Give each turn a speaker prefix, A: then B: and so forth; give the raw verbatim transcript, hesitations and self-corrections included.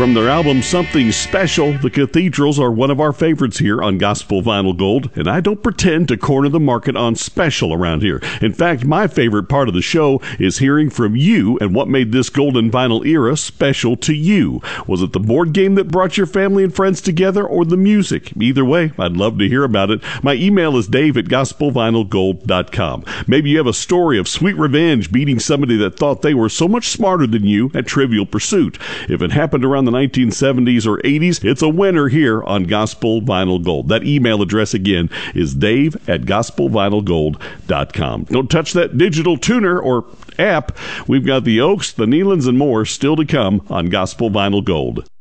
A: From their album Something Special, the Cathedrals are one of our favorites here on Gospel Vinyl Gold, and I don't pretend to corner the market on special around here. In fact, my favorite part of the show is hearing from you and what made this golden vinyl era special to you. Was it the board game that brought your family and friends together, or the music? Either way, I'd love to hear about it. My email is dave at gospel vinyl gold dot com. Maybe you have a story of sweet revenge beating somebody that thought they were so much smarter than you at Trivial Pursuit. If it happened around the nineteen seventies or eighties, it's a winner here on Gospel Vinyl Gold. That email address again is dave at gospel vinyl gold dot com. Don't touch that digital tuner or app. We've got the Oaks, the Neelands, and more still to come on Gospel Vinyl Gold.